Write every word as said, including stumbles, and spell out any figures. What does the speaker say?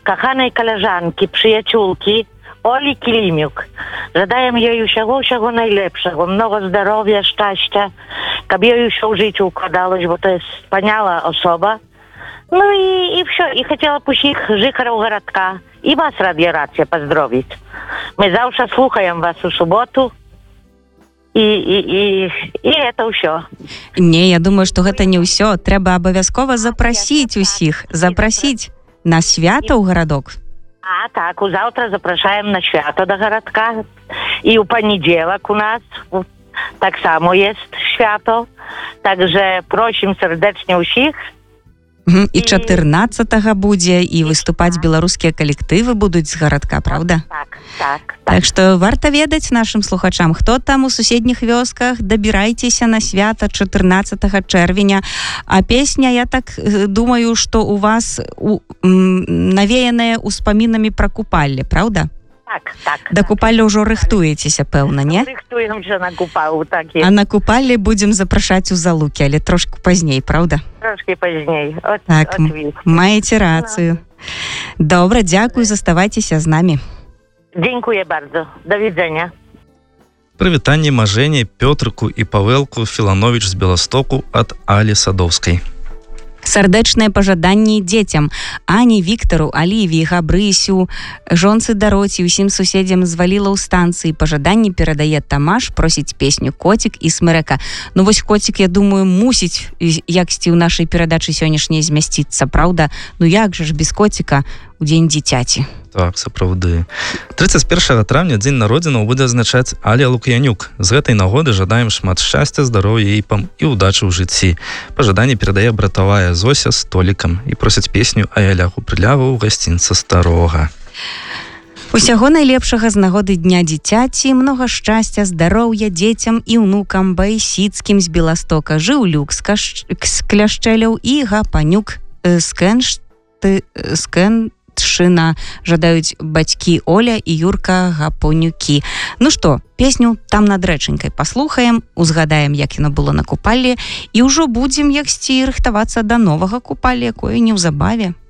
каханай каляжанкі, прыяцюлкі Олі Кілімюк. Жадаем ёй усяго-ўсяго найлепшага, много здоров'я, шчасця, каб ёй усё ў жыцці укладалось, бо то есть спаняла особа. Ну и, и все. И хотела б усіх жыхараў гарадка. И вас радиорация поздравить. Мы завтра слухаем вас у суботу. И, и, и, и это все. Не, я думаю, что гэта не ўсё. Трэба абавязкова запрасіць усіх. Запрасіць на свята ў гарадок. А, так, у завтра запрашаем на свято до городка. И у понедельник у нас так само есть свято. Также просим сердечно усіх. І чатырнаццатага будзе, і выступаць беларускія калектывы будуць з гарадка, правда? Так, так. Так што варта ведаць нашым слухачам, хто там у суседніх вёсках, дабірайцеся на свята чатырнаццатага чэрвеня. А песня, я так думаю, што у вас у, м, навеяная ўспамінамі пра купалле, правда? Так, так. Да купалля ўжо рыхтуецеся, пэўна, не? Рыхтуемся на купалу, так і. А на купалле будзем запрашаць у залукі, але трошку пазней, правда? Трошки пазней. От, так, от маеце рацыю. Добра, дзякуй, заставайцеся з намі. Дзякуję bardzo. До widzenia. Прывітанне Мажэне, Пётрыку і Павэлку Філановіч з Беластоку ад Алі Садоўскай. Сардэчныя пажаданні дзецям Ані, Віктару, Алівіі, Габрысю, жонцы Дароці, усім суседзям з Валілаў станцыі. Пажаданні перадае Тамаш, просіць песню «Коцік» і «Смырэка». Ну вось «Коцік», я думаю, мусіць яксьці ў нашай перадачы сённяшняй змясціцца, праўда? Ну як жа ж без коціка у дзень дзіцяці? Так, сапраўды. трыццаць першага траўня дзень народзінаў будзе азначаць Аля Лук'янюк. З гэтай нагоды жадаем шмат шчасця, здароўя і удачы ў жыцці. Пажаданне перадае братавая Зося з Толікам і просяць песню «А я лягу прылягу ў гасцінца старога». Усяго найлепшага з нагоды дня дзіцяці, многа шчасця, здароўя дзецям і ўнукам, Байсіцкім з Беластока, Жыўлюк з Кляшчэляў і Гапанюк з Кэн Шына жадаюць бацькі Оля і Юрка Гапонюкі. Ну што, песню «Там над рэчанькай» паслухаем, узгадаем, як яно было на купалле, і ўжо будзем яксьці рыхтавацца да новага купалля, якое неўзабаве.